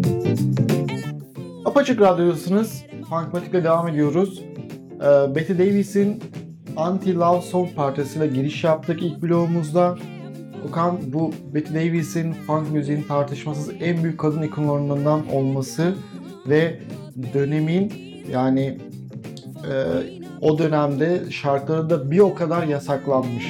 Apaçık Radyo'dasınız. Funkmatik'le devam ediyoruz. Betty Davis'in Anti-Love Song parçasıyla giriş yaptık ilk bloğumuzda. Okan, bu Betty Davis'in funk müziğin tartışmasız en büyük kadın ikonlarından olması ve dönemin yani o dönemde şarkıları da bir o kadar yasaklanmış.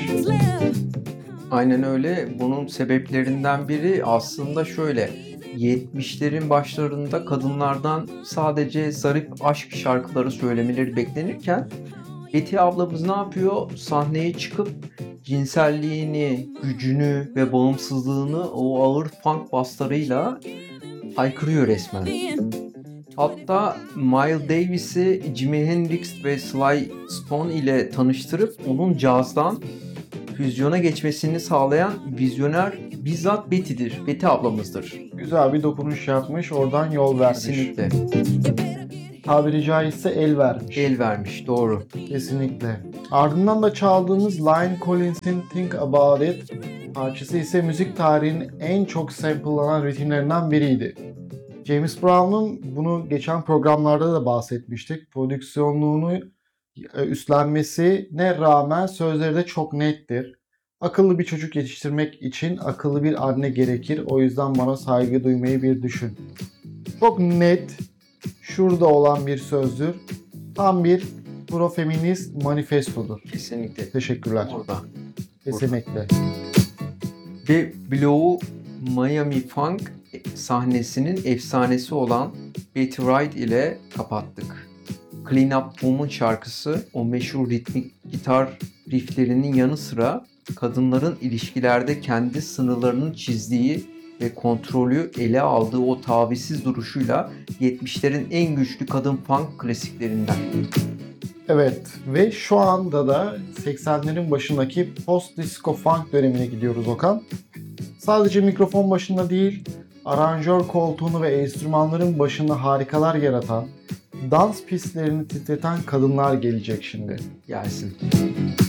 Aynen öyle. Bunun sebeplerinden biri aslında şöyle. 70'lerin başlarında kadınlardan sadece zarif aşk şarkıları söylemeleri beklenirken Betty ablamız ne yapıyor? Sahneye çıkıp cinselliğini, gücünü ve bağımsızlığını o ağır funk baslarıyla haykırıyor resmen. Hatta Miles Davis'i Jimi Hendrix ve Sly Stone ile tanıştırıp onun cazdan füzyona geçmesini sağlayan vizyoner bizzat Betty'dir. Betty ablamızdır. Güzel bir dokunuş yapmış, oradan yol vermiş. Kesinlikle. Tabiri caizse el vermiş. El vermiş, doğru. Kesinlikle. Ardından da çaldığımız Lion Collins'in Think About It parçası ise müzik tarihinin en çok samplelanan ritimlerinden biriydi. James Brown'un bunu geçen programlarda da bahsetmiştik. Prodüksiyonluğunu üstlenmesine rağmen sözleri de çok nettir. Akıllı bir çocuk yetiştirmek için akıllı bir anne gerekir. O yüzden bana saygı duymayı bir düşün. Çok net, şurada olan bir sözdür. Tam bir profeminist manifestodur. Kesinlikle. Teşekkürler. Orada. Kesinlikle. Ve bloğu Miami Funk sahnesinin efsanesi olan Betty Wright ile kapattık. Clean Up Woman şarkısı o meşhur ritmik gitar rifflerinin yanı sıra kadınların ilişkilerde kendi sınırlarını çizdiği ve kontrolü ele aldığı o tavizsiz duruşuyla 70'lerin en güçlü kadın funk klasiklerinden. Evet ve şu anda da 80'lerin başındaki post-disco funk dönemine gidiyoruz Okan. Sadece mikrofon başında değil, aranjör koltuğunu ve enstrümanların başında harikalar yaratan, dans pistlerini titreten kadınlar gelecek şimdi. Gelsin.